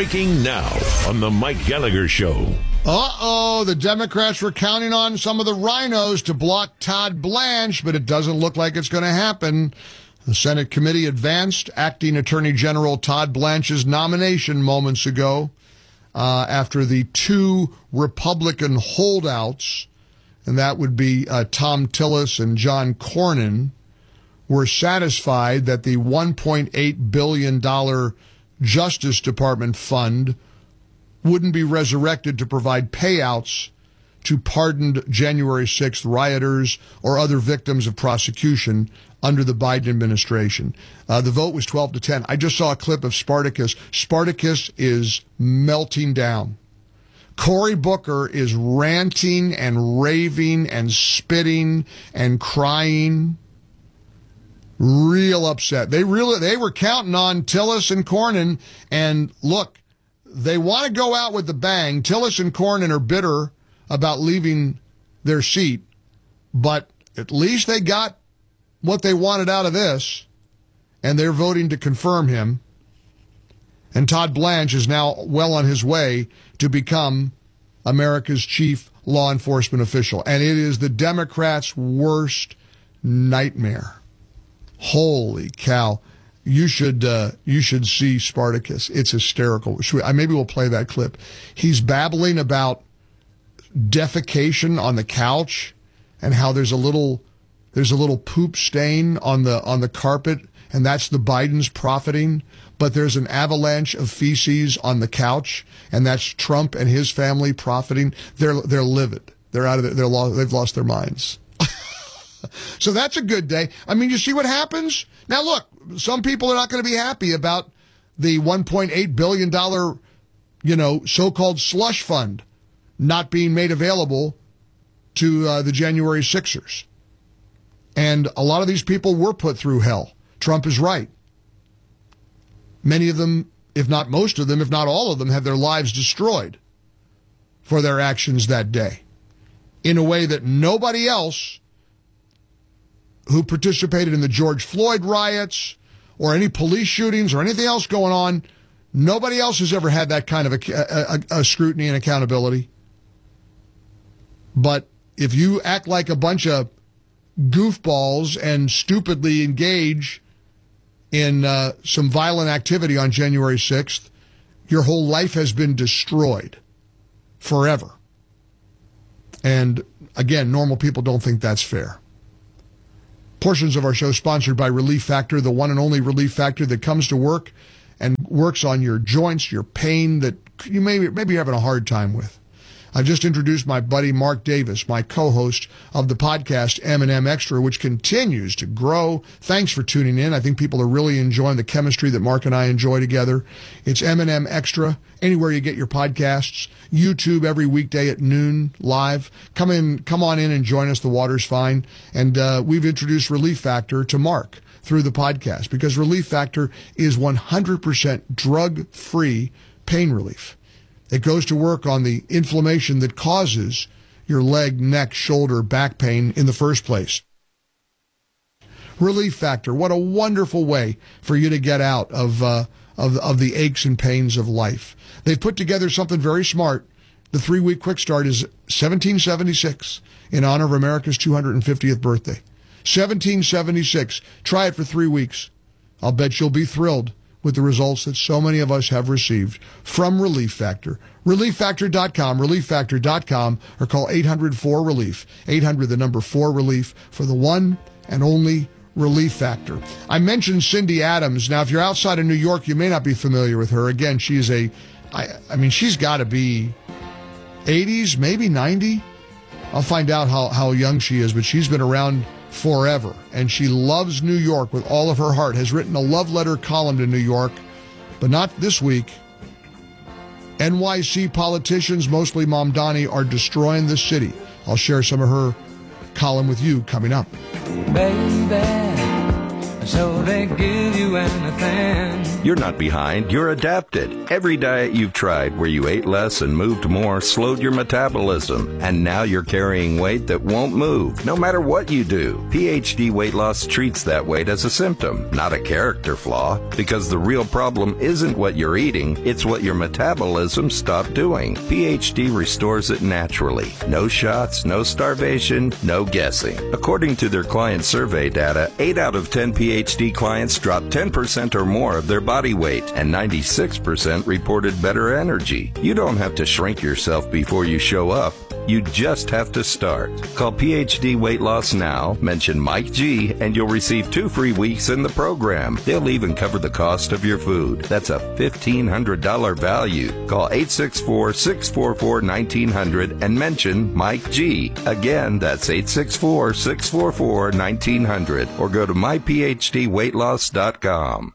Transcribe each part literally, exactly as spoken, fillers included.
Breaking now on the Mike Gallagher Show. Uh-oh, the Democrats were counting on some of the rhinos to block Todd Blanche, but it doesn't look like it's going to happen. The Senate committee advanced acting Attorney General Todd Blanche's nomination moments ago uh, after the two Republican holdouts, and that would be uh, Thom Tillis and John Cornyn, were satisfied that the one point eight billion dollars Justice Department fund wouldn't be resurrected to provide payouts to pardoned January sixth rioters or other victims of prosecution under the Biden administration. Uh, the vote was twelve to ten. I just saw a clip of Spartacus. Spartacus is melting down. Cory Booker is ranting and raving and spitting and crying. Real upset. They really they were counting on Tillis and Cornyn, and look, they want to go out with the bang. Tillis and Cornyn are bitter about leaving their seat, but at least they got what they wanted out of this, and they're voting to confirm him. And Todd Blanche is now well on his way to become America's chief law enforcement official, and it is the Democrats' worst nightmare. Holy cow. You should uh, you should see Spartacus. It's hysterical. Maybe we'll play that clip. He's babbling about defecation on the couch and how there's a little there's a little poop stain on the on the carpet, and that's the Bidens profiting. But there's an avalanche of feces on the couch, and that's Trump and his family profiting. They're they're livid. They're out of their, they're lost, they've lost their minds. So that's a good day. I mean, you see what happens? Now, look, some people are not going to be happy about the one point eight billion dollars, you know, so-called slush fund not being made available to uh, the January Sixers. And a lot of these people were put through hell. Trump is right. Many of them, if not most of them, if not all of them, have their lives destroyed for their actions that day in a way that nobody else who participated in the George Floyd riots or any police shootings or anything else going on, nobody else has ever had that kind of a, a, a scrutiny and accountability. But if you act like a bunch of goofballs and stupidly engage in uh, some violent activity on January sixth, your whole life has been destroyed forever. And again, normal people don't think that's fair. Portions of our show sponsored by Relief Factor, the one and only Relief Factor that comes to work and works on your joints, your pain that you may maybe you're having a hard time with. I've just introduced my buddy Mark Davis, my co-host of the podcast M and M Extra, which continues to grow. Thanks for tuning in. I think people are really enjoying the chemistry that Mark and I enjoy together. It's M and M Extra, anywhere you get your podcasts. YouTube every weekday at noon, live. Come in, come on in and join us. The water's fine. And uh, we've introduced Relief Factor to Mark through the podcast because Relief Factor is one hundred percent drug-free pain relief. It goes to work on the inflammation that causes your leg, neck, shoulder, back pain in the first place. Relief Factor, what a wonderful way for you to get out of uh, of, of the aches and pains of life. They've put together something very smart. The three-week quick start is seventeen seventy-six in honor of America's two hundred fiftieth birthday. seventeen seventy-six. Try it for three weeks. I'll bet you'll be thrilled with the results that so many of us have received from Relief Factor. relief factor dot com, relief factor dot com, or call eight hundred four relief, eight hundred the number four relief for the one and only Relief Factor. I mentioned Cindy Adams. Now, if you're outside of New York, you may not be familiar with her. Again, she is a, I, I mean, she's got to be eighties, maybe ninety. I'll find out how, how young she is, but she's been around forever, and she loves New York with all of her heart, has written a love letter column to New York, but not this week. N Y C politicians, mostly Mamdani, are destroying the city. I'll share some of her column with you coming up. Baby, so they give you anything. You're not behind, you're adapted. Every diet you've tried where you ate less and moved more slowed your metabolism, and now you're carrying weight that won't move, no matter what you do. P H D Weight Loss treats that weight as a symptom, not a character flaw, because the real problem isn't what you're eating, it's what your metabolism stopped doing. P H D restores it naturally. No shots, no starvation, no guessing. According to their client survey data, eight out of ten P H D clients dropped ten percent or more of their body weight, and ninety-six percent reported better energy. You don't have to shrink yourself before you show up. You just have to start. Call P H D Weight Loss now, mention Mike G, and you'll receive two free weeks in the program. They'll even cover the cost of your food. That's a fifteen hundred dollars value. Call eight six four, six four four, one nine zero zero and mention Mike G. Again, that's eight six four, six four four, one nine zero zero or go to my p h d weight loss dot com.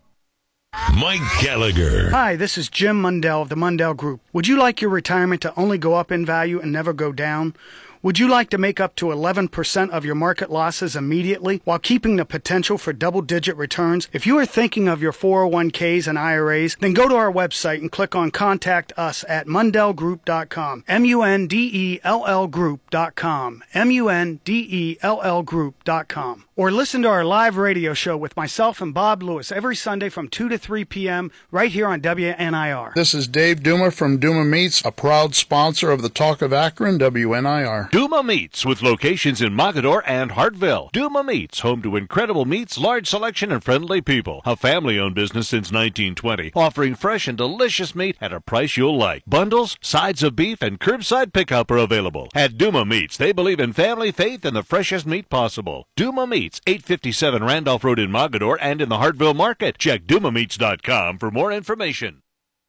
Mike Gallagher. Hi, this is Jim Mundell of the Mundell Group. Would you like your retirement to only go up in value and never go down? Would you like to make up to eleven percent of your market losses immediately while keeping the potential for double-digit returns? If you are thinking of your four oh one k's and I R As, then go to our website and click on Contact Us at mundell group dot com. M U N D E L L group dot com. M U N D E L L group dot com. Or listen to our live radio show with myself and Bob Lewis every Sunday from two to three p.m. right here on W N I R. This is Dave Duma from Duma Meats, a proud sponsor of the Talk of Akron, W N I R. Duma Meats, with locations in Mogadore and Hartville. Duma Meats, home to incredible meats, large selection, and friendly people. A family-owned business since nineteen twenty, offering fresh and delicious meat at a price you'll like. Bundles, sides of beef, and curbside pickup are available. At Duma Meats, they believe in family, faith, and the freshest meat possible. Duma Meats, eight fifty-seven Randolph Road in Mogadore and in the Hartville Market. Check duma meats dot com for more information.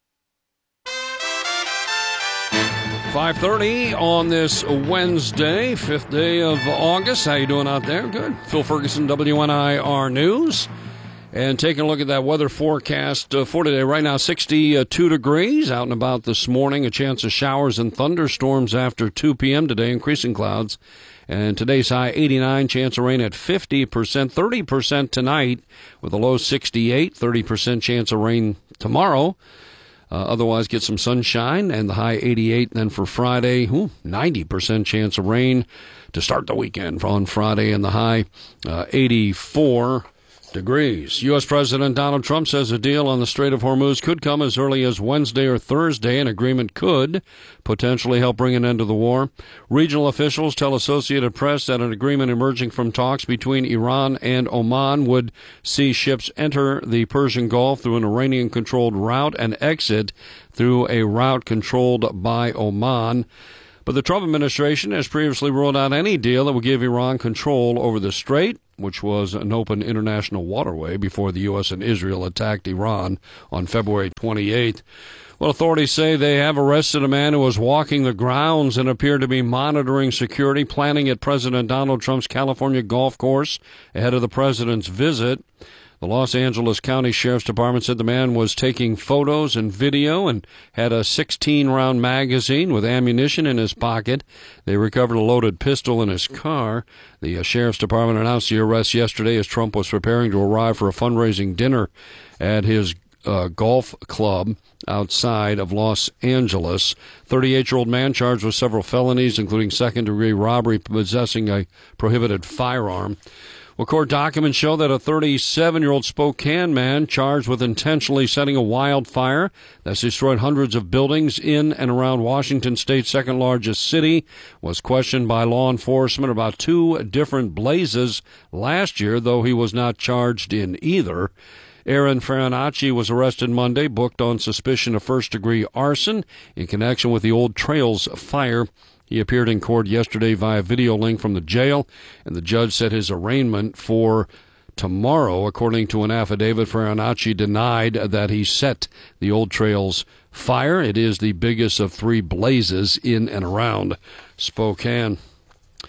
five thirty on this Wednesday, fifth day of August. How you doing out there? Good. Phil Ferguson, W N I R News. And taking a look at that weather forecast uh, for today. Right now, sixty-two degrees. Out and about this morning. A chance of showers and thunderstorms after two p.m. today. Increasing clouds. And today's high, eighty-nine. Chance of rain at fifty percent. thirty percent tonight with a low sixty-eight. thirty percent chance of rain tomorrow. Uh, otherwise, get some sunshine and the high eighty-eight. And then for Friday, whew, ninety percent chance of rain to start the weekend on Friday and the high uh, eighty-four degrees. U S. President Donald Trump says a deal on the Strait of Hormuz could come as early as Wednesday or Thursday. An agreement could potentially help bring an end to the war. Regional officials tell Associated Press that an agreement emerging from talks between Iran and Oman would see ships enter the Persian Gulf through an Iranian-controlled route and exit through a route controlled by Oman. But the Trump administration has previously ruled out any deal that would give Iran control over the strait, which was an open international waterway before the U S and Israel attacked Iran on February twenty-eighth. Well, authorities say they have arrested a man who was walking the grounds and appeared to be monitoring security planning at President Donald Trump's California golf course ahead of the president's visit. The Los Angeles County Sheriff's Department said the man was taking photos and video and had a sixteen-round magazine with ammunition in his pocket. They recovered a loaded pistol in his car. The uh, Sheriff's Department announced the arrest yesterday as Trump was preparing to arrive for a fundraising dinner at his uh, golf club outside of Los Angeles. thirty-eight-year-old man charged with several felonies, including second-degree robbery, possessing a prohibited firearm. Well, court documents show that a thirty-seven-year-old Spokane man charged with intentionally setting a wildfire that's destroyed hundreds of buildings in and around Washington State's second-largest city was questioned by law enforcement about two different blazes last year, though he was not charged in either. Aaron Farinacci was arrested Monday, booked on suspicion of first-degree arson in connection with the Old Trails fire. He appeared in court yesterday via video link from the jail, and the judge set his arraignment for tomorrow. According to an affidavit, Farinacci denied that he set the Old Trails fire. It is the biggest of three blazes in and around Spokane.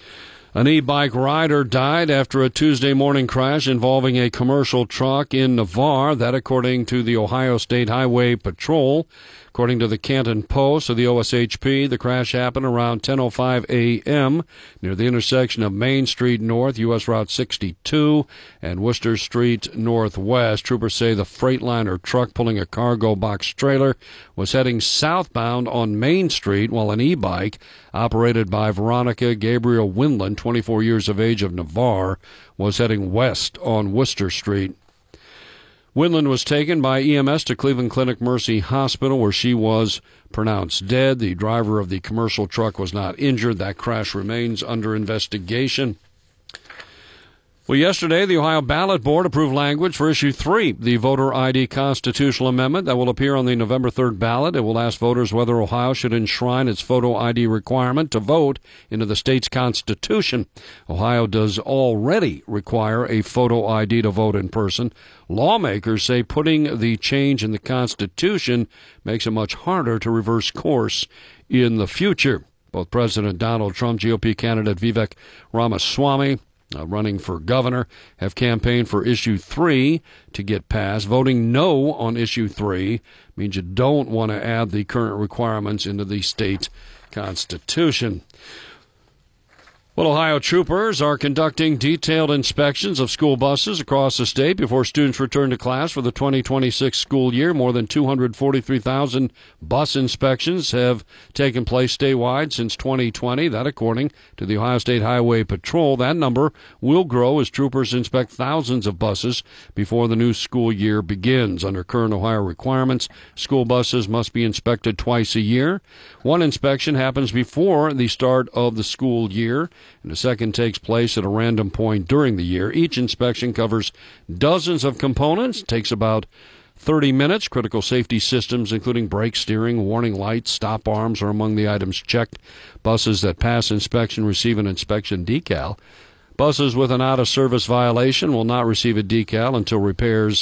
An e-bike rider died after a Tuesday morning crash involving a commercial truck in Navarre. That according to the Ohio State Highway Patrol. According to the Canton Post of the O S H P, the crash happened around ten oh five a.m. near the intersection of Main Street North, U S Route sixty-two, and Worcester Street Northwest. Troopers say the Freightliner truck pulling a cargo box trailer was heading southbound on Main Street, while an e-bike operated by Veronica Gabriel Winland, twenty-four years of age, of Navarre, was heading west on Worcester Street. Winland was taken by E M S to Cleveland Clinic Mercy Hospital, where she was pronounced dead. The driver of the commercial truck was not injured. That crash remains under investigation. Well, yesterday, the Ohio Ballot Board approved language for Issue three, the voter I D constitutional amendment that will appear on the November third ballot. It will ask voters whether Ohio should enshrine its photo I D requirement to vote into the state's constitution. Ohio does already require a photo I D to vote in person. Lawmakers say putting the change in the Constitution makes it much harder to reverse course in the future. Both President Donald Trump, G O P candidate Vivek Ramaswamy, Uh, running for governor, have campaigned for Issue three to get passed. Voting no on Issue three means you don't want to add the current requirements into the state constitution. Well, Ohio troopers are conducting detailed inspections of school buses across the state before students return to class for the twenty twenty-six school year. More than two hundred forty-three thousand bus inspections have taken place statewide since twenty twenty. That according to the Ohio State Highway Patrol. That number will grow as troopers inspect thousands of buses before the new school year begins. Under current Ohio requirements, school buses must be inspected twice a year. One inspection happens before the start of the school year, and the second takes place at a random point during the year. Each inspection covers dozens of components. It takes about thirty minutes. Critical safety systems, including brake, steering, warning lights, stop arms, are among the items checked. Buses that pass inspection receive an inspection decal. Buses with an out-of-service violation will not receive a decal until repairs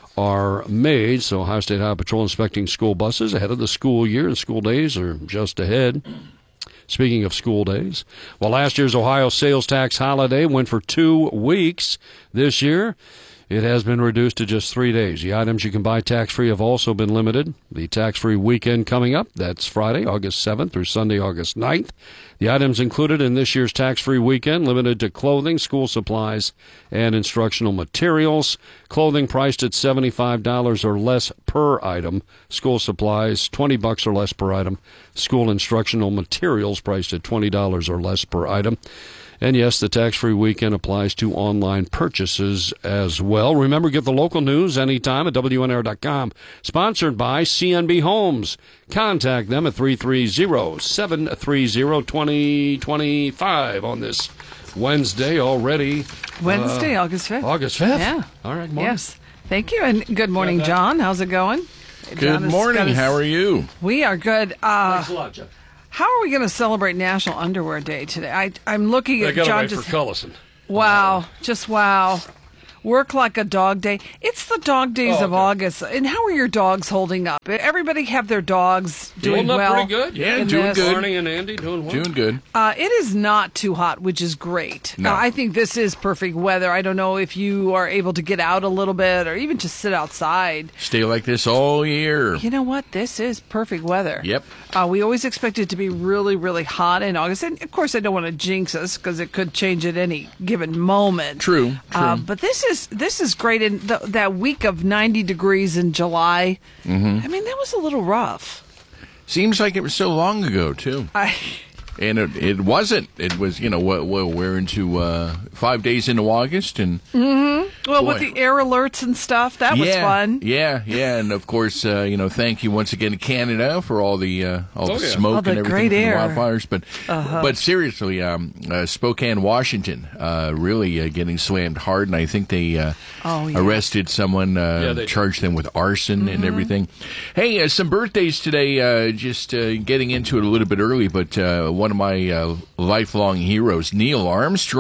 are made. So Ohio State Highway Patrol inspecting school buses ahead of the school year, and school days are just ahead. Speaking of school days, well, last year's Ohio sales tax holiday went for two weeks. This year, it has been reduced to just three days. The items you can buy tax-free have also been limited. The tax-free weekend coming up, that's Friday, August seventh through Sunday, August ninth. The items included in this year's tax-free weekend limited to clothing, school supplies, and instructional materials. Clothing priced at seventy-five dollars or less per item. School supplies, twenty bucks or less per item. School instructional materials priced at twenty dollars or less per item. And yes, the tax-free weekend applies to online purchases as well. Remember, get the local news anytime at W N R dot com. Sponsored by C N B Homes. Contact them at three three zero, seven three zero, two zero two five on this Wednesday already. Wednesday, uh, August fifth. August fifth? Yeah. All right, Mark. Yes. Thank you, and good morning, John. How's it going? Good John morning. his, How are you? We are good. Uh, Thanks a lot, Jeff. How are we going to celebrate National Underwear Day today? I, I'm looking They at got John. away Just for Cullison. wow, just wow. Work like a dog day. It's the dog days Oh, of okay. August. And how are your dogs holding up? Everybody have their dogs doing Holding up well. pretty good. Yeah, in doing this. good. Barney and Andy doing well. Doing good. Uh, it is not too hot, which is great. No. Uh, I think this is perfect weather. I don't know if you are able to get out a little bit or even just sit outside. Stay like this all year. You know what? This is perfect weather. Yep. Uh, we always expect it to be really, really hot in August. And, of course, I don't want to jinx us because it could change at any given moment. True, true. Uh, but this is this is great. And the, that week of ninety degrees in July, Mm-hmm. I mean, that was a little rough. Seems like it was so long ago, too. I... And it, it wasn't. It was, you know, well, we're into uh, five days into August. And Well, Boy. with the air alerts and stuff, that was yeah, fun. Yeah, yeah. And, of course, uh, you know, thank you once again to Canada for all the uh, all Oh, the yeah. smoke All the and everything great from air. the wildfires. But, but seriously, um, uh, Spokane, Washington, uh, really uh, getting slammed hard. And I think they uh, Oh, yeah. arrested someone, uh, Yeah, they charged them with arson and everything. Hey, uh, some birthdays today, uh, just uh, getting into it a little bit early, but uh, one of my uh, lifelong heroes, Neil Armstrong.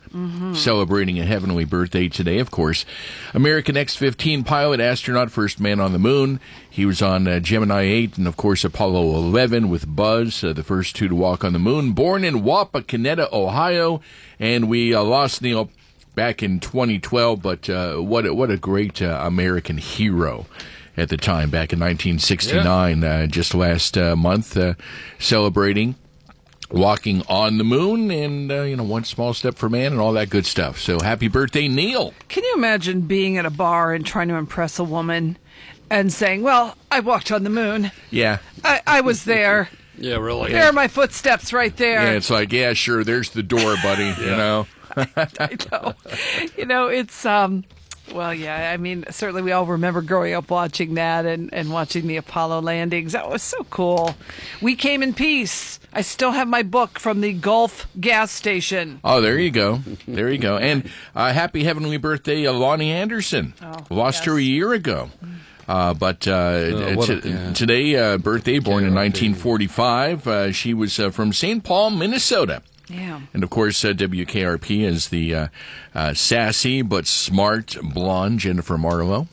Mm-hmm. Celebrating a heavenly birthday today, of course. American X fifteen pilot, astronaut, first man on the moon. He was on uh, Gemini eight and, of course, Apollo eleven with Buzz, uh, the first two to walk on the moon. Born in Wapakoneta, Ohio, and we uh, lost Neil back in twenty twelve, but uh, what, a, what a great uh, American hero at the time, back in nineteen sixty-nine, yeah. uh, just last uh, month, uh, celebrating walking on the moon, and, uh, you know, one small step for man and all that good stuff. So happy birthday, Neil. Can you imagine being at a bar and trying to impress a woman and saying, well, I walked on the moon. Yeah. I, I was there. Yeah, really. There are my footsteps right there. Yeah, it's like, yeah, sure, there's the door, buddy, you know. I know. You know, it's, um, well, yeah, I mean, certainly we all remember growing up watching that and, and watching the Apollo landings. That was so cool. We came in peace. I still have my book from the Gulf gas station. Oh, there you go. There you go. And uh, happy heavenly birthday, uh, Lonnie Anderson. Oh, Lost yes. her a year ago. Uh, but uh, Oh, what a- t- yeah. today, uh, birthday, born in K R P. nineteen forty-five. Uh, she was uh, from Saint Paul, Minnesota. Yeah. And, of course, uh, W K R P is the uh, uh, sassy but smart blonde Jennifer Marlowe.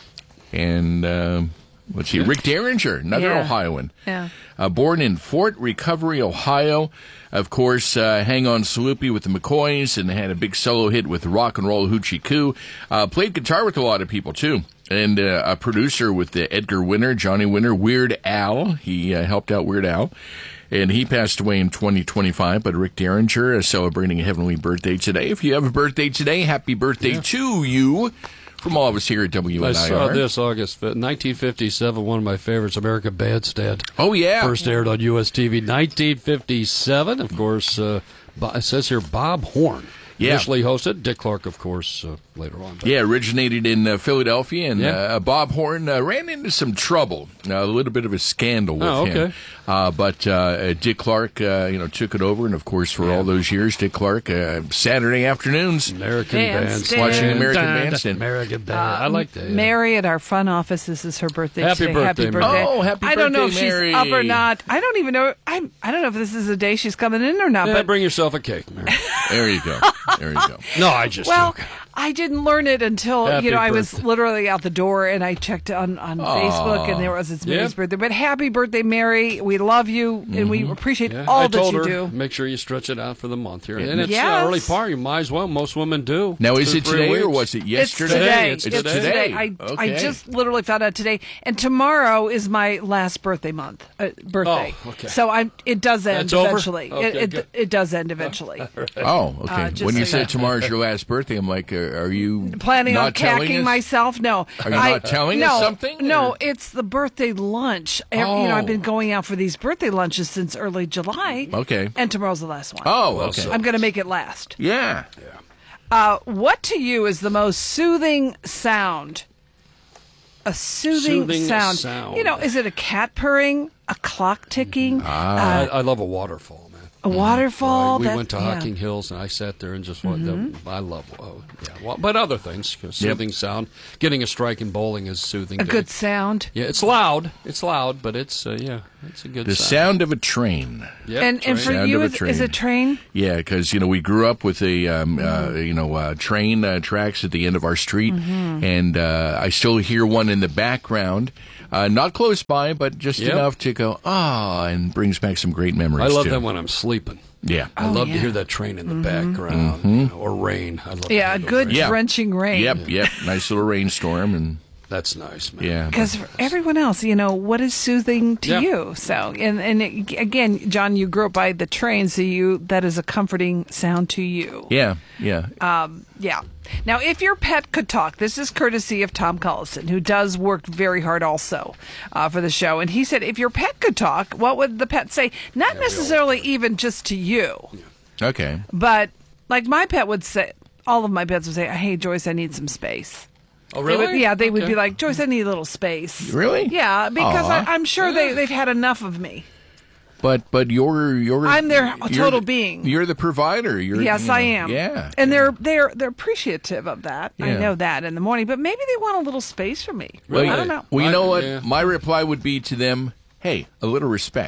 And, uh, let's see, Rick Derringer, another Yeah. Ohioan. Yeah. Uh, born in Fort Recovery, Ohio. Of course, uh, Hang On Sloopy with the McCoys, and had a big solo hit with Rock and Roll Hoochie Coo. Uh, played guitar with a lot of people, too. And uh, a producer with the Edgar Winter, Johnny Winter, Weird Al. He uh, helped out Weird Al. And he passed away in twenty twenty-five, but Rick Derringer is celebrating a heavenly birthday today. If you have a birthday today, happy birthday Yeah. to you from all of us here at W N I R. I saw this August fifth, nineteen fifty-seven, one of my favorites, American Bandstand. Oh, yeah. First aired on U S T V, nineteen fifty-seven. Of course, uh, Bo- it says here Bob Horn. Yeah. Initially hosted. Dick Clark, of course, uh, later on. But Yeah, originated in uh, Philadelphia, and Yeah. uh, Bob Horn uh, ran into some trouble, uh, a little bit of a scandal with Oh, him. okay. Uh, but uh, Dick Clark, uh, you know, took it over, and of course, for all those years, Dick Clark, uh, Saturday afternoons, American Bandstand. Bandstand. watching American Dun, dun, Bandstand. American Band. I like that. Yeah. Mary at our front office, this is her birthday Happy today. birthday, Happy Mary. birthday. Oh, happy I don't know if birthday, Mary. she's up or not. I don't even know. I'm, I don't know if this is the day she's coming in or not. Yeah, but bring yourself a cake, Mary. There you go. There you go. No, I just Well, joking. I didn't learn it until, Happy you know, I was birthday. literally out the door and I checked on, on Facebook and there was it's Mary's Yeah. birthday. But happy birthday, Mary. We love you and we appreciate Yeah, all I that told you her, do. make sure you stretch it out for the month here. Yeah. And it's Yes. uh, early part. You might as well. Most women do. Now, is Two, it three today or weeks. was it yesterday? It's today. It's It's today. today. I, I Okay. just literally found out today. And tomorrow is my last birthday month. Uh, birthday. Oh, okay. So I'm, it does end That's over? eventually. Okay, it, it, good. it does end eventually. Oh, okay. Uh, just when you so you said tomorrow's your last birthday, I'm like, uh, are you Planning not on telling cacking us? myself? No. Are you I, not telling no, us something, No, or- it's the birthday lunch. Every- You know, Oh. I've been going out for these birthday lunches since early July. Okay. And tomorrow's the last one. Oh, Well, okay. so- I'm going to make it last. Yeah. Uh, what to you is the most soothing sound? A soothing, Soothing sound. sound. You know, is it a cat purring, a clock ticking, I, I love a waterfall, man. a waterfall? we That- went to yeah. Hocking Hills, and I sat there and just watched. I love, oh, yeah. Well, but other things, you know, soothing sound. Getting a strike in bowling is soothing. A to- good sound. Yeah, it's loud. It's loud, but it's uh, yeah, it's a good The sound. sound of a train. Yep, and and for train. Sound you, of a is, is train. it train? Yeah, because you know we grew up with a um, uh, you know uh, train uh, tracks at the end of our street, and uh, I still hear one in the background, uh, not close by, but just Yep. enough to go ah, and brings back some great memories. I love too. that when I'm sleeping. Yeah. I Oh, love yeah. to hear that train in the background, you know, or rain. I love to Yeah, hear a the good rain. Yeah. drenching rain. Yep. Yep. Nice little rainstorm, and That's nice, man. yeah. Because for everyone else, you know, what is soothing to Yeah. you? So, and and it, again, John, you grew up by the train, so you that is a comforting sound to you. Yeah. Yeah. Um, yeah. Now, if your pet could talk, this is courtesy of Tom Collison, who does work very hard also uh, for the show. And he said, if your pet could talk, what would the pet say? Not necessarily even just to you, Okay. but like my pet would say, all of my pets would say, hey, Joyce, I need some space. Oh, They really? would, yeah, they would Okay. be like, Joyce, I need a little space. Really? Yeah, because Aw. I, I'm sure they, they've had enough of me. But but you're you're I'm their you're total the- being. You're the provider. You're, Yes, you I know, am. Yeah. And yeah. they're they're they're appreciative of that. I Yeah. know that in the morning, but maybe they want a little space from me. Well, I don't know. Well, you know I- what? yeah. My reply would be to them, hey, a little respect.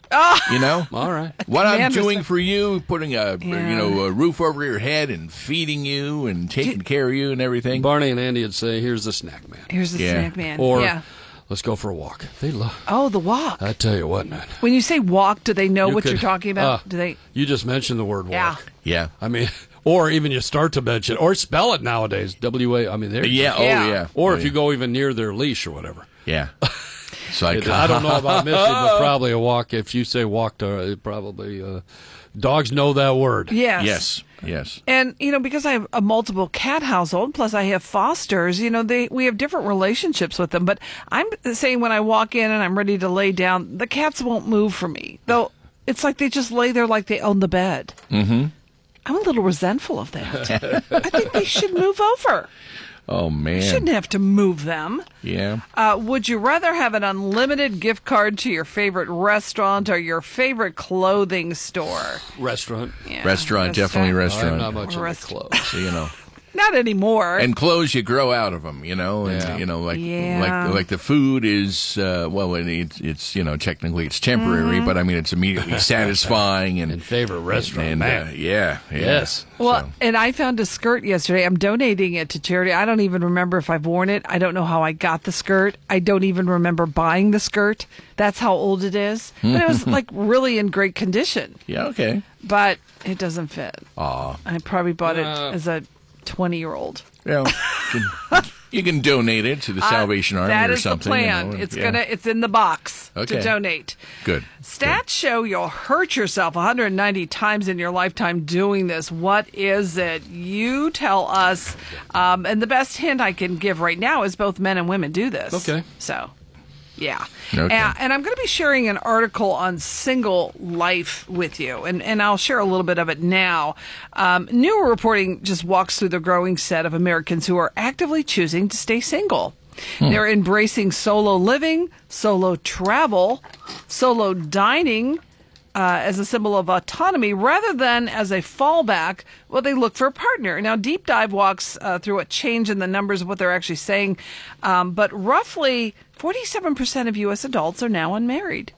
Oh. You know? All right. What I'm Commander's doing like- for you, putting a Yeah. you know a roof over your head and feeding you and taking care of you and everything. Barney and Andy would say, here's the snack man. Here's the Yeah. snack man. Or yeah. let's go for a walk. They love. Oh, the walk. I tell you what, man. When you say walk, do they know You what could- you're talking about? uh, do they? You just mentioned the word walk. Yeah. Yeah. I mean, or even you start to mention, or spell it nowadays. W A. I mean, there. you Yeah. go. Oh Yeah. yeah. Or oh, if yeah. you go even near their leash or whatever. Yeah. It's like It- I don't know about Missy, but probably a walk. If you say walk to, it probably uh, dogs know that word. Yes. Yes. Yes. And you know, because I have a multiple cat household, plus I have fosters. You know, they we have different relationships with them. But I'm saying when I walk in and I'm ready to lay down, the cats won't move for me. Though it's like they just lay there like they own the bed. Mm-hmm. I'm a little resentful of that. I think they should move over. Oh man. Shouldn't have to move them. Yeah. Uh, would you rather have an unlimited gift card to your favorite restaurant or your favorite clothing store? Restaurant. Yeah, Restaurant, definitely I'm restaurant. not much into Rest- clothes. So, you know. Not anymore. And clothes, you grow out of them, you know, and Yeah. you know, like Yeah. like like the food is uh, well, it- it's it's you know technically it's temporary, Mm-hmm. but I mean it's immediately satisfying and And favorite restaurant, and man. uh, yeah, yeah, Yes. Well, So, and I found a skirt yesterday. I'm donating it to charity. I don't even remember if I've worn it. I don't know how I got the skirt. I don't even remember buying the skirt. That's how old it is. But it was like really in great condition. yeah, okay. But it doesn't fit. Aw, I probably bought it Uh. as a twenty-year-old. well, you can, you can donate it to the Salvation Army That or is something. the you plan. know, it's yeah. gonna. It's in the box Okay. to donate. Good. Stats show you'll hurt yourself one hundred ninety times in your lifetime doing this. What is it? You tell us. Um, and the best hint I can give right now is both men and women do this. Okay. So, yeah. Okay. And, and I'm going to be sharing an article on single life with you, and, and I'll share a little bit of it now. Um, newer reporting just walks through the growing set of Americans who are actively choosing to stay single. They're embracing solo living, solo travel, solo dining uh, as a symbol of autonomy rather than as a fallback. Well, they look for a partner. Now, Deep Dive walks uh, through a change in the numbers of what they're actually saying, um, but roughly forty-seven percent of U S adults are now unmarried.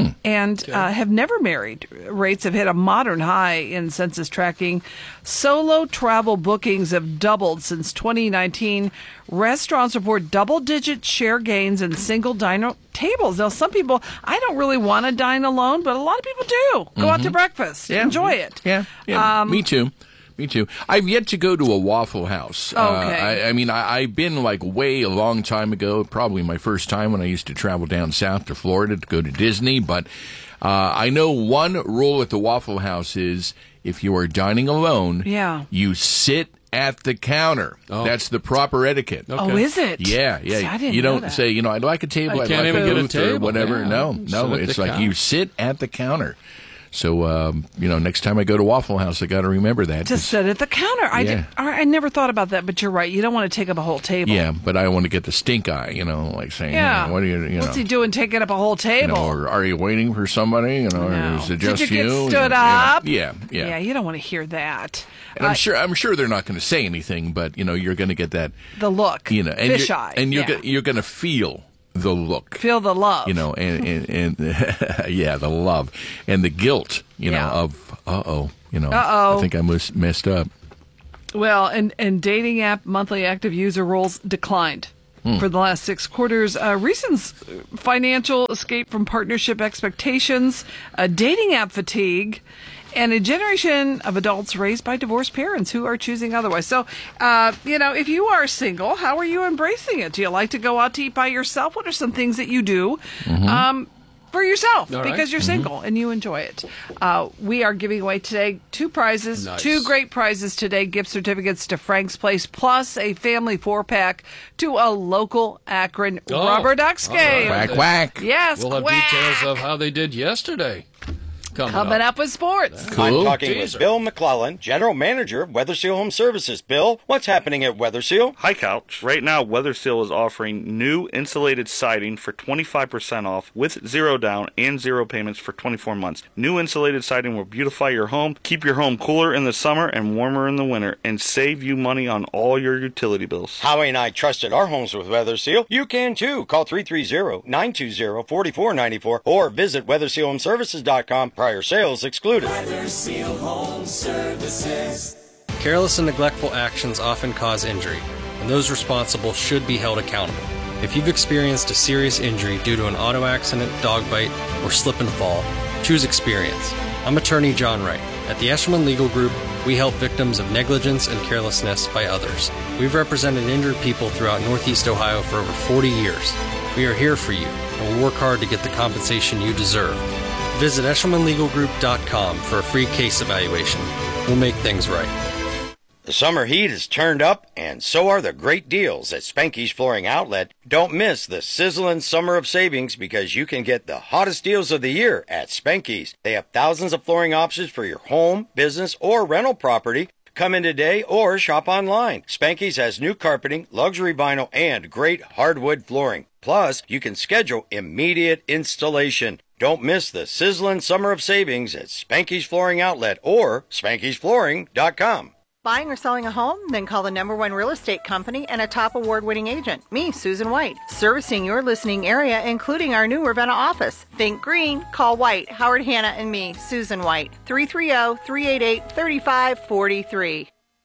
And uh, have never married. Rates have hit a modern high in census tracking. Solo travel bookings have doubled since twenty nineteen. Restaurants report double-digit share gains in single diner tables. Now, some people, I don't really want to dine alone, but a lot of people do. Go out to breakfast. Yeah. Enjoy it. Yeah, yeah. Um, me too. Me too. I've yet to go to a Waffle House. Uh, Okay. I, I mean, I, I've been like way a long time ago, probably my first time when I used to travel down south to Florida to go to Disney. But uh, I know one rule at the Waffle House is if you are dining alone, Yeah. you sit at the counter. Oh. That's the proper etiquette. Oh, is it? Yeah, yeah. See, I didn't you know don't that. say, you know, I'd like a table, I I'd can't like even a get a booth or table, whatever. yeah. No, Sit no, at it's the like counter. you sit at the counter. So, um, you know, next time I go to Waffle House, I got to remember that. To sit at the counter. I, Yeah. did, I never thought about that, but you're right. You don't want to take up a whole table. Yeah, but I want to get the stink eye, you know, like saying, Yeah. you know, what are you, you What's know, he doing taking up a whole you table? know, or are you waiting for somebody, you know, No. or is it Did just you get you? stood You know, up? Yeah, yeah. Yeah, you don't want to hear that. And I'm Uh, sure, I'm sure they're not going to say anything, but you know, you're going to get that, the look. you know, and Fish you're, eye. and you're yeah. go- you're going to feel the look. Feel the love. You know, and and, and yeah, the love and the guilt, you Yeah. know, of uh oh, you know, Uh-oh. I think I mus- messed up. Well, and, and dating app monthly active user rolls declined Hmm. for the last six quarters. Uh, reasons: financial escape from partnership expectations, uh, dating app fatigue, and a generation of adults raised by divorced parents who are choosing otherwise. So, uh, you know, if you are single, how are you embracing it? Do you like to go out to eat by yourself? What are some things that you do? Um, for yourself, All right. because you're single and you enjoy it. Uh, we are giving away today two prizes, Nice. two great prizes today, gift certificates to Frank's Place, plus a family four-pack to a local Akron Oh, Rubber Ducks all right. game. Quack quack. Yes, We'll have quack. details of how they did yesterday. coming, Coming up. up with sports. Cool. I'm talking Teaser. with Bill McClellan, General Manager of Weather Seal Home Services. Bill, what's happening at Weather Seal? Hi, Couch. Right now, Weather Seal is offering new insulated siding for twenty-five percent off with zero down and zero payments for twenty-four months. New insulated siding will beautify your home, keep your home cooler in the summer and warmer in the winter, and save you money on all your utility bills. Howie and I trusted our homes with Weather Seal. You can too. Call three three zero, nine two zero, four four nine four or visit weather seal home services dot com. Prior sales excluded. Weather Seal Home Services. Careless and neglectful actions often cause injury, and those responsible should be held accountable. If you've experienced a serious injury due to an auto accident, dog bite, or slip and fall, choose experience. I'm attorney John Wright. At the Eshelman Legal Group, we help victims of negligence and carelessness by others. We've represented injured people throughout Northeast Ohio for over forty years. We are here for you, and will work hard to get the compensation you deserve. Visit eshelman legal group dot com for a free case evaluation. We'll make things right. The summer heat is turned up, and so are the great deals at Spanky's Flooring Outlet. Don't miss the sizzling summer of savings because you can get the hottest deals of the year at Spanky's. They have thousands of flooring options for your home, business, or rental property. Come in today or shop online. Spanky's has new carpeting, luxury vinyl, and great hardwood flooring. Plus, you can schedule immediate installation. Don't miss the sizzling summer of savings at Spanky's Flooring Outlet or spankys flooring dot com. Buying or selling a home? Then call the number one real estate company and a top award-winning agent, me, Susan White, servicing your listening area, including our new Ravenna office. Think green, call White, Howard Hanna, and me, Susan White, three three zero, three eight eight, three five four three.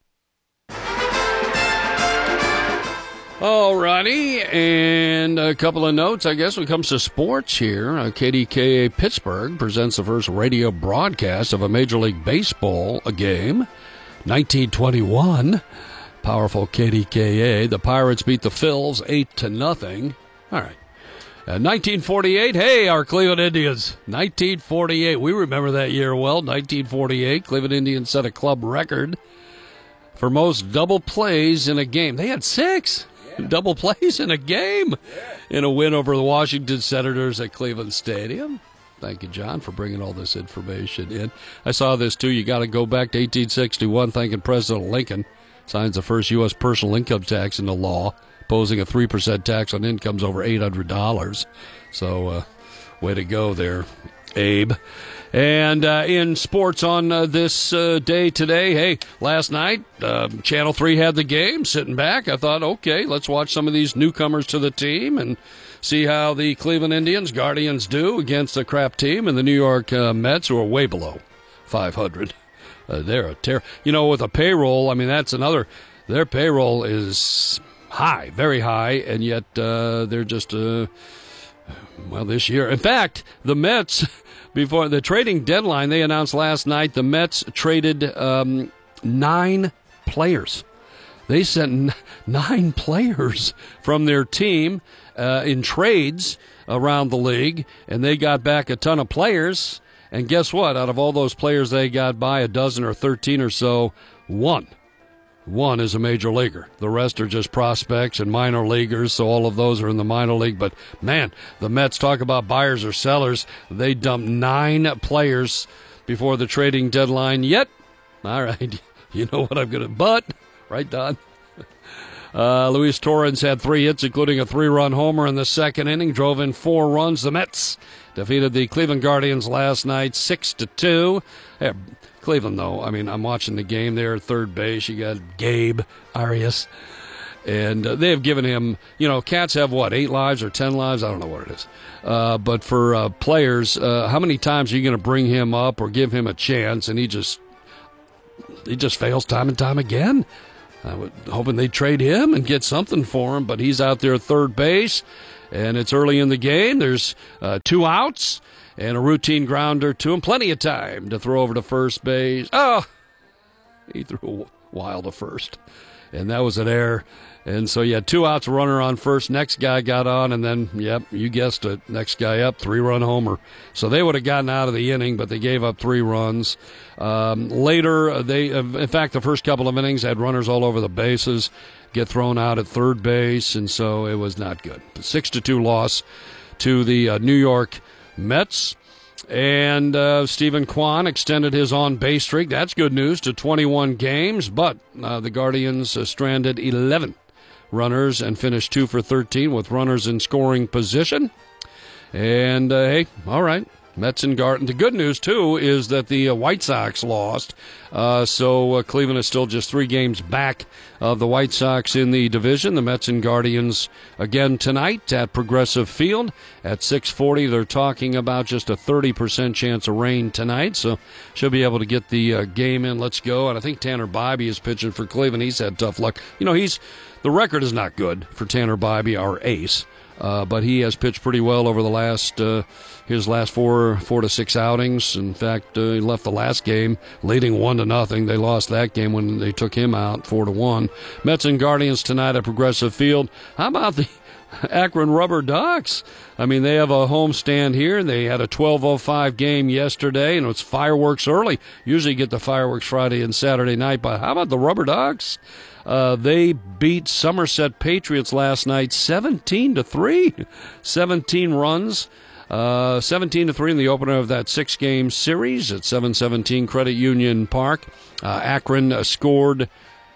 Alrighty, and a couple of notes, I guess, when it comes to sports here. Uh, K D K A Pittsburgh presents the first radio broadcast of a Major League Baseball game. nineteen twenty-one, powerful K D K A. The Pirates beat the Phils eight to nothing. All right. Uh, nineteen forty-eight, hey, our Cleveland Indians. nineteen forty-eight, we remember that year well. nineteen forty-eight, Cleveland Indians set a club record for most double plays in a game. They had six yeah. double plays in a game yeah. in a win over the Washington Senators at Cleveland Stadium. Thank you, John, for bringing all this information in. I saw this, too. You got to go back to eighteen sixty-one, thanking President Lincoln. Signs the first U S personal income tax into law, posing a three percent tax on incomes over eight hundred dollars. So, uh, way to go there, Abe. And uh, in sports on uh, this uh, day today, hey, last night, uh, Channel three had the game. Sitting back, I thought, okay, let's watch some of these newcomers to the team and see how the Cleveland Indians, Guardians, do against a crap team, and the New York uh, Mets, who are way below five hundred. Uh, they're a terror. You know, with a payroll, I mean, that's another. Their payroll is high, very high, and yet uh, they're just, uh, well, this year. In fact, the Mets, before the trading deadline, they announced last night the Mets traded um, nine players. They sent n- nine players from their team Uh, in trades around the league, and they got back a ton of players. And guess what? Out of all those players they got by, a dozen or thirteen or so, one. One is a major leaguer. The rest are just prospects and minor leaguers, so all of those are in the minor league. But, man, the Mets, talk about buyers or sellers. They dumped nine players before the trading deadline. Yet, all right, you know what I'm going to, but, right, Don? Uh, Luis Torrens had three hits, including a three-run homer in the second inning, drove in four runs. The Mets defeated the Cleveland Guardians last night, six to two. Hey, Cleveland, though, I mean, I'm watching the game there at third base. You got Gabe Arias, and uh, they have given him, you know, cats have what, eight lives or ten lives? I don't know what it is. Uh, but for uh, players, uh, how many times are you going to bring him up or give him a chance? And he just, he just fails time and time again. I was hoping they'd trade him and get something for him, but he's out there at third base, and it's early in the game. There's uh, two outs and a routine grounder to him. Plenty of time to throw over to first base. Oh, he threw wild to first, and that was an error. And so you had two outs, a runner on first. Next guy got on, and then, yep, you guessed it, next guy up, three-run homer. So they would have gotten out of the inning, but they gave up three runs. Um, later, they, in fact, the first couple of innings had runners all over the bases, get thrown out at third base, and so it was not good. Six to two loss to the uh, New York Mets. And uh, Stephen Kwan extended his on-base streak. That's good news to twenty-one games, but uh, the Guardians uh, stranded eleven runners and finished two for thirteen with runners in scoring position. And, uh, hey, all right. Mets and Garden. The good news, too, is that the uh, White Sox lost. Uh, so uh, Cleveland is still just three games back of the White Sox in the division. The Mets and Guardians again tonight at Progressive Field at six forty. They're talking about just a thirty percent chance of rain tonight. So she'll be able to get the uh, game in. Let's go. And I think Tanner Bybee is pitching for Cleveland. He's had tough luck. You know, he's the record is not good for Tanner Bybee, our ace. Uh, but he has pitched pretty well over the last uh, his last four four to six outings. In fact, uh, he left the last game leading one to nothing. They lost that game when they took him out four to one. Mets and Guardians tonight at Progressive Field. How about the Akron Rubber Ducks? I mean, they have a homestand here. They had a twelve oh five game yesterday, and it's fireworks early. Usually you get the fireworks Friday and Saturday night, but how about the Rubber Ducks? Uh, they beat Somerset Patriots last night seventeen to three. seventeen runs. Uh, seventeen to three in the opener of that six-game series at seven seventeen Credit Union Park. Uh, Akron uh, scored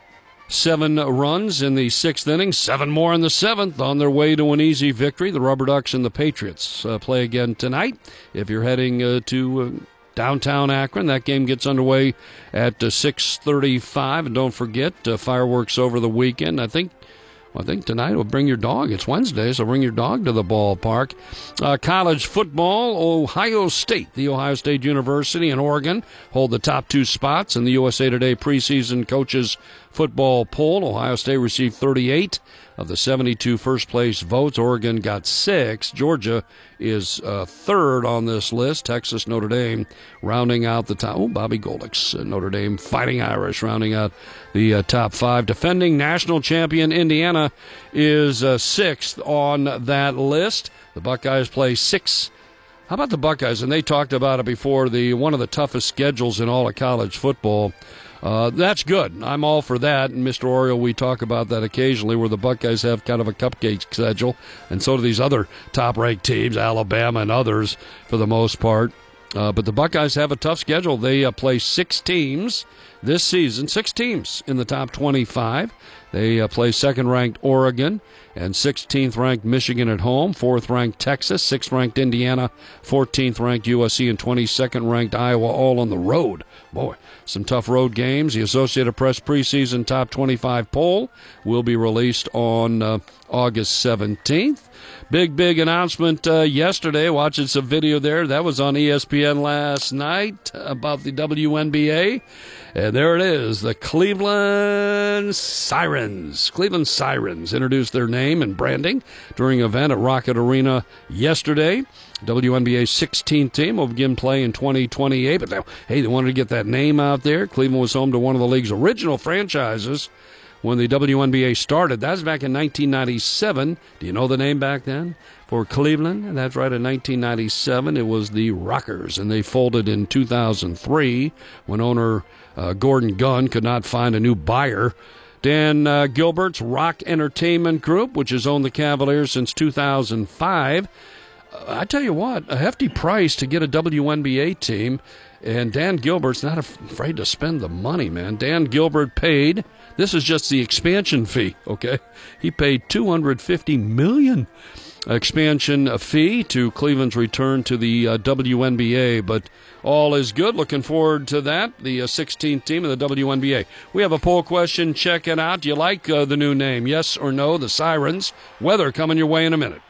seven runs in the sixth inning, seven more in the seventh on their way to an easy victory. The Rubber Ducks and the Patriots uh, play again tonight. If you're heading uh, to uh, downtown Akron, that game gets underway at uh, six thirty-five. And don't forget, uh, fireworks over the weekend. I think I think tonight will bring your dog. It's Wednesday, so bring your dog to the ballpark. Uh, college football, Ohio State. The Ohio State University and Oregon hold the top two spots in the U S A Today preseason coaches football poll. Ohio State received thirty-eight of the seventy-two first-place votes. Oregon got six. Georgia is uh, third on this list. Texas, Notre Dame rounding out the top. Oh, Bobby Goldix, uh, Notre Dame Fighting Irish rounding out the uh, top five. Defending national champion Indiana is uh, sixth on that list. The Buckeyes play six. How about the Buckeyes? And they talked about it before. The one of the toughest schedules in all of college football. Uh, that's good. I'm all for that. And Mister Oriole, we talk about that occasionally, where the Buckeyes have kind of a cupcake schedule, and so do these other top-ranked teams, Alabama and others, for the most part. Uh, but the Buckeyes have a tough schedule. They uh, play six teams this season, six teams in the top twenty-five. They uh, play second-ranked Oregon and sixteenth-ranked Michigan at home, fourth-ranked Texas, sixth-ranked Indiana, fourteenth-ranked U S C, and twenty-second-ranked Iowa, all on the road. Boy, some tough road games. The Associated Press preseason top twenty-five poll will be released on uh, August seventeenth. Big, big announcement uh, yesterday. Watching some video there. That was on E S P N last night about the W N B A. And there it is, the Cleveland Sirens. Cleveland Sirens introduced their name and branding during an event at Rocket Arena yesterday. W N B A's sixteenth team will begin play in twenty twenty-eight. But, now, hey, they wanted to get that name out there. Cleveland was home to one of the league's original franchises when the W N B A started. That was back in nineteen ninety-seven. Do you know the name back then for Cleveland? That's right, in nineteen ninety-seven, it was the Rockers, and they folded in two thousand three when owner uh, Gordon Gunn could not find a new buyer. Dan uh, Gilbert's Rock Entertainment Group, which has owned the Cavaliers since two thousand five. Uh, I tell you what, a hefty price to get a W N B A team, and Dan Gilbert's not afraid to spend the money, man. Dan Gilbert paid, this is just the expansion fee, okay? He paid two hundred fifty million dollars expansion fee to Cleveland's return to the uh, W N B A, but all is good. Looking forward to that, the uh, sixteenth team of the W N B A. We have a poll question. Check it out. Do you like uh, the new name? Yes or no? The Sirens. Weather coming your way in a minute.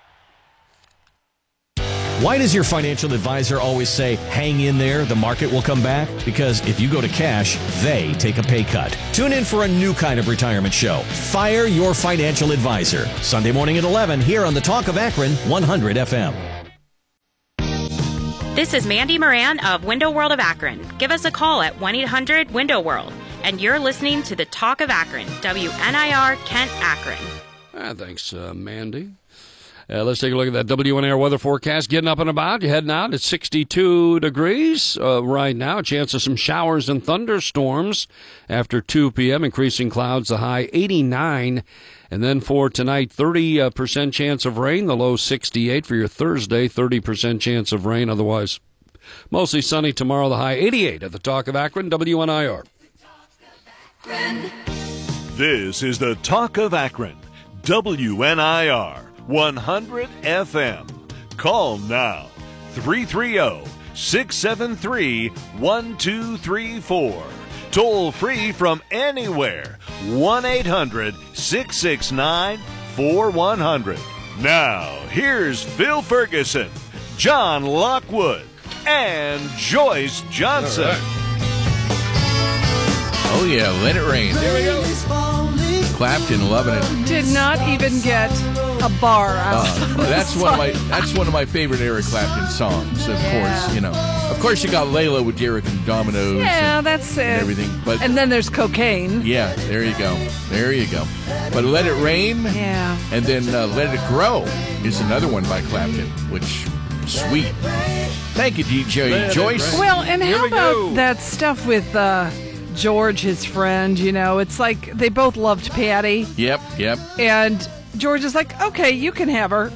Why does your financial advisor always say, hang in there, the market will come back? Because if you go to cash, they take a pay cut. Tune in for a new kind of retirement show, Fire Your Financial Advisor, Sunday morning at eleven here on the Talk of Akron, one hundred F M. This is Mandy Moran of Window World of Akron. Give us a call at one eight hundred window world. And you're listening to the Talk of Akron, W N I R Kent Akron. Ah, thanks, uh, Mandy. Uh, let's take a look at that W N I R weather forecast. Getting up and about, you're heading out. It's sixty-two degrees uh, right now. A chance of some showers and thunderstorms after two p.m. Increasing clouds, the high eighty-nine. And then for tonight, thirty percent chance of rain. The low sixty-eight. For your Thursday, thirty percent chance of rain. Otherwise, Mostly sunny tomorrow, the high eighty-eight at the Talk of Akron, W N I R. This is the Talk of Akron, W N I R, one hundred F M. Call now, three three zero, six seven three, one two three four. Toll free from anywhere, one eight hundred, six six nine, four one zero zero. Now, here's Phil Ferguson, John Lockwood, and Joyce Johnson. Right. Oh, yeah, Let It Rain. There we go. Clapton, loving it. Did not even get a bar out Uh, of that's the one of my song. that's one of my favorite Eric Clapton songs. Of Yeah. course, you know. Of course, you got Layla with Derek and Dominoes. Yeah, and, that's it. and everything. But and then there's cocaine. yeah, there you go. There you go. But Let It Rain. Yeah. And then uh, Let It Grow is another one by Clapton, which sweet. Thank you, D J Let it Joyce. Well, and Here how we about go. that stuff with uh, George, his friend? You know, it's like they both loved Patty, Yep, yep. and George is like, okay, you can have her.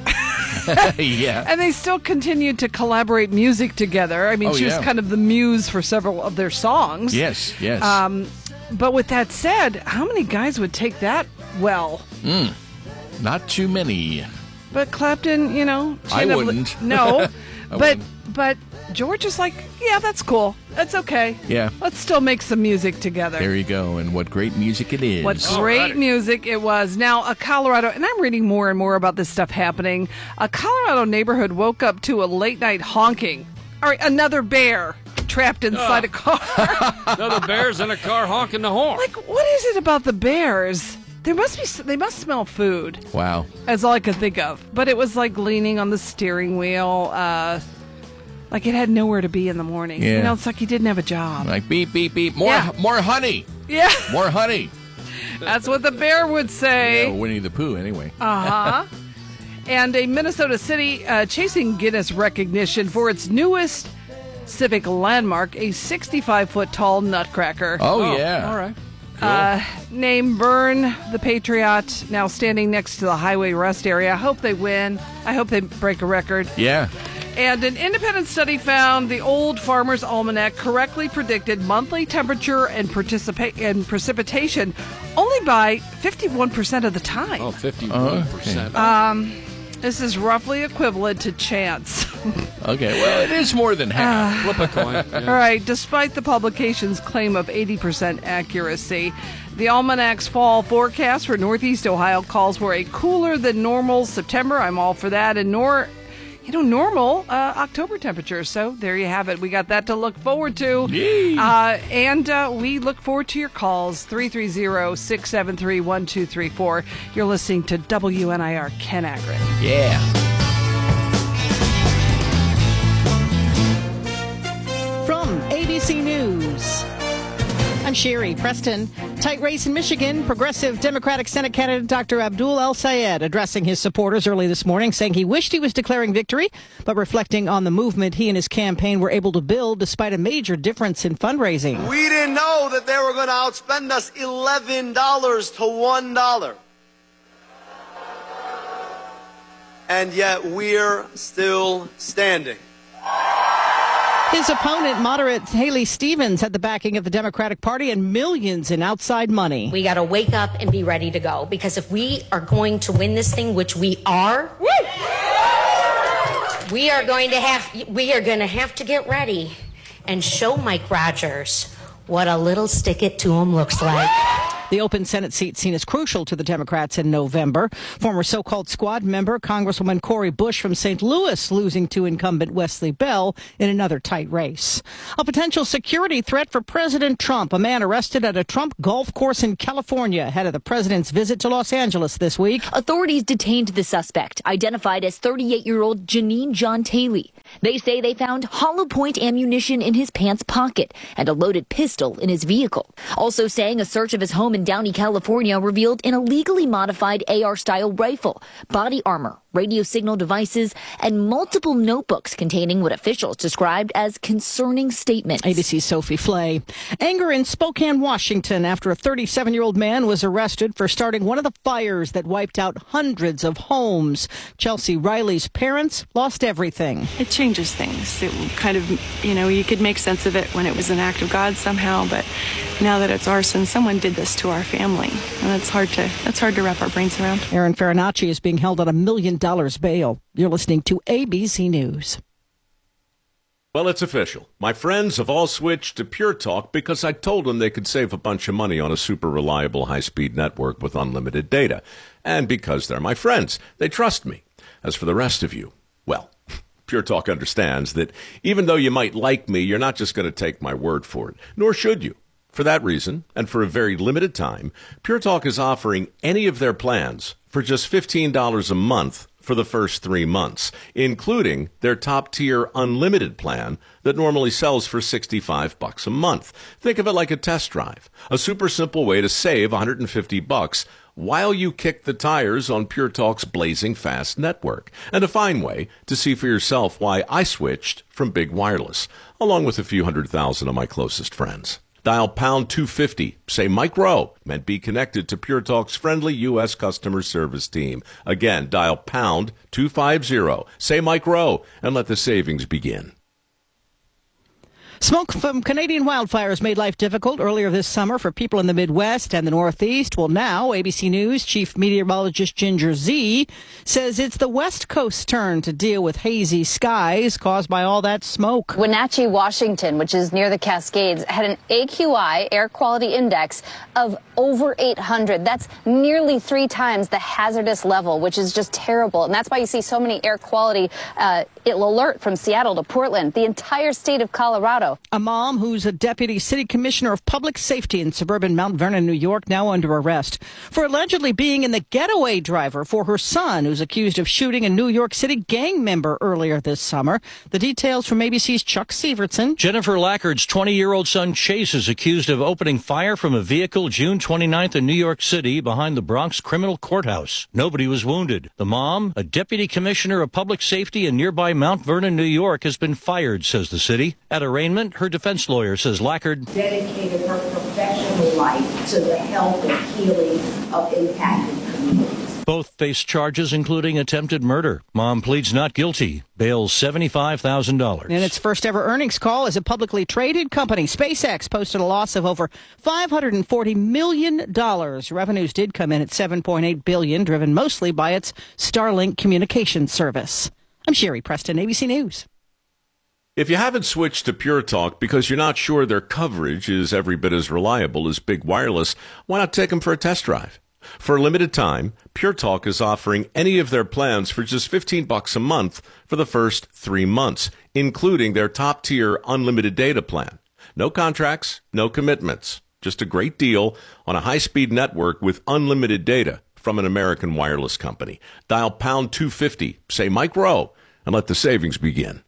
Yeah. And they still continued to collaborate music together. I mean, Oh, she yeah. was kind of the muse for several of their songs. Yes, yes. Um, but with that said, how many guys would take that well? Mm, not too many. But Clapton, you know, she I ended up li- wouldn't. no, I but wouldn't. but George is like, yeah, that's cool. That's okay. Yeah. Let's still make some music together. There you go. And what great music it is. What great music it was. Now, a Colorado, and I'm reading more and more about this stuff happening. A Colorado neighborhood woke up to a late night honking. All right, another bear trapped inside Oh. a car. Another bear's in a car honking the horn. Like, what is it about the bears? There must be. They must smell food. Wow. That's all I could think of. But it was like leaning on the steering wheel. Uh, like it had nowhere to be in the morning. Yeah. You know, it's like he didn't have a job. Like beep, beep, beep. More, Yeah. more honey. Yeah. More honey. That's what the bear would say. Yeah, Winnie the Pooh, anyway. Uh huh. And a Minnesota city uh, chasing Guinness recognition for its newest civic landmark, a sixty-five foot tall nutcracker. Oh, yeah. All right. Uh, named Burn the Patriot, now standing next to the highway rest area. I hope they win. I hope they break a record. Yeah. And an independent study found the Old Farmer's Almanac correctly predicted monthly temperature and, participa- and precipitation only by fifty-one percent of the time. Oh, fifty-one percent. Um, this is roughly equivalent to chance. Okay, well, it is more than half. Flip a coin. Yeah. All right, despite the publication's claim of eighty percent accuracy, the Almanac's fall forecast for Northeast Ohio calls for a cooler than normal September. I'm all for that. And nor, you know, normal uh, October temperatures. So there you have it. We got that to look forward to. Yay. Uh, and uh, we look forward to your calls, three three zero, six seven three, one two three four. You're listening to W N I R Ken Akron. Yeah. From A B C News, I'm Sherry Preston. Tight race in Michigan. Progressive Democratic Senate candidate Doctor Abdul El-Sayed addressing his supporters early this morning, saying he wished he was declaring victory, but reflecting on the movement he and his campaign were able to build despite a major difference in fundraising. We didn't know that they were going to outspend us eleven dollars to one dollar. And yet we're still standing. His opponent, moderate Haley Stevens, had the backing of the Democratic Party and millions in outside money. We got to wake up and be ready to go, because if we are going to win this thing, which we are, we are going to have we are going to have to get ready and show Mike Rogers what a little stick it to him looks like. The open Senate seat seen as crucial to the Democrats in November. Former so-called squad member Congresswoman Cori Bush from Saint Louis losing to incumbent Wesley Bell in another tight race. A potential security threat for President Trump. A man arrested at a Trump golf course in California ahead of the president's visit to Los Angeles this week. Authorities detained the suspect, identified as thirty-eight-year-old Janine John Taylor. They say they found hollow point ammunition in his pants pocket and a loaded pistol in his vehicle. Also saying a search of his home in Downey, California revealed an illegally modified A R-style rifle, body armor, radio signal devices, and multiple notebooks containing what officials described as concerning statements. A B C's Sophie Flay. Anger in Spokane, Washington, after a thirty-seven-year-old man was arrested for starting one of the fires that wiped out hundreds of homes. Chelsea Riley's parents lost everything. It changes things. It kind of, you know, you could make sense of it when it was an act of God somehow, but now that it's arson, someone did this to our family, and that's hard to that's hard to wrap our brains around. Aaron Farinacci is being held on a million dollars bail. You're listening to A B C News. Well, it's official. My friends have all switched to Pure Talk because I told them they could save a bunch of money on a super reliable high-speed network with unlimited data. And because they're my friends, they trust me. As for the rest of you, well, Pure Talk understands that even though you might like me, you're not just going to take my word for it, nor should you. For that reason, and for a very limited time, Pure Talk is offering any of their plans for just fifteen dollars a month for the first three months, including their top-tier unlimited plan that normally sells for sixty-five bucks a month. Think of it like a test drive, a super simple way to save one hundred fifty bucks while you kick the tires on Pure Talk's blazing fast network, and a fine way to see for yourself why I switched from Big Wireless, along with a few hundred thousand of my closest friends. Dial pound two fifty, say Mike Rowe, and be connected to Pure Talk's friendly U S customer service team. Again, dial pound two fifty, say Mike Rowe, and let the savings begin. Smoke from Canadian wildfires made life difficult earlier this summer for people in the Midwest and the Northeast. Well, now A B C News chief meteorologist Ginger Zee says it's the West Coast's turn to deal with hazy skies caused by all that smoke. Wenatchee, Washington, which is near the Cascades, had an A Q I, air quality index, of over eight hundred. That's nearly three times the hazardous level, which is just terrible. And that's why you see so many air quality uh, alert from Seattle to Portland, the entire state of Colorado. A mom who's a deputy city commissioner of public safety in suburban Mount Vernon, New York, now under arrest for allegedly being in the getaway driver for her son, who's accused of shooting a New York City gang member earlier this summer. The details from A B C's Chuck Severson. Jennifer Lackard's twenty-year-old son Chase is accused of opening fire from a vehicle June twenty-ninth in New York City behind the Bronx Criminal Courthouse. Nobody was wounded. The mom, a deputy commissioner of public safety in nearby Mount Vernon, New York, has been fired, says the city. At arraignment, her defense lawyer says Lackard dedicated her professional life to the health and healing of impacted communities. Both face charges including attempted murder. Mom pleads not guilty. Bail seventy-five thousand dollars. In its first ever earnings call as a publicly traded company, SpaceX posted a loss of over five hundred forty million dollars. Revenues did come in at seven point eight billion dollars, driven mostly by its Starlink communication service. I'm Sherry Preston, A B C News. If you haven't switched to Pure Talk because you're not sure their coverage is every bit as reliable as Big Wireless, why not take them for a test drive? For a limited time, Pure Talk is offering any of their plans for just fifteen bucks a month for the first three months, including their top-tier unlimited data plan. No contracts, no commitments, just a great deal on a high-speed network with unlimited data from an American wireless company. Dial pound two fifty, say Mike Rowe, and let the savings begin.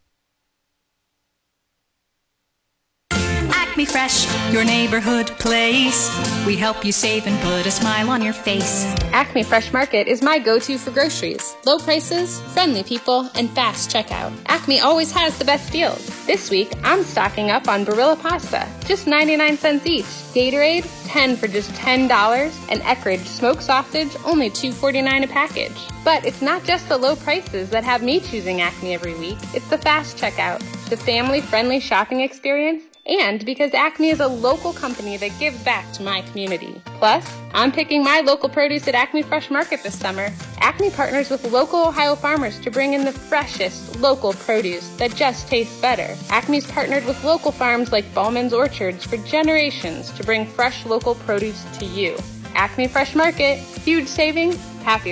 Acme Fresh, your neighborhood place. We help you save and put a smile on your face. Acme Fresh Market is my go-to for groceries. Low prices, friendly people, and fast checkout. Acme always has the best deals. This week, I'm stocking up on Barilla pasta, just ninety-nine cents each. Gatorade, ten for just ten dollars. And Eckrich smoked sausage, only two forty-nine a package. But it's not just the low prices that have me choosing Acme every week. It's the fast checkout, the family-friendly shopping experience, and because Acme is a local company that gives back to my community. Plus, I'm picking my local produce at Acme Fresh Market this summer. Acme partners with local Ohio farmers to bring in the freshest local produce that just tastes better. Acme's partnered with local farms like Ballman's Orchards for generations to bring fresh local produce to you. Acme Fresh Market, huge savings, happy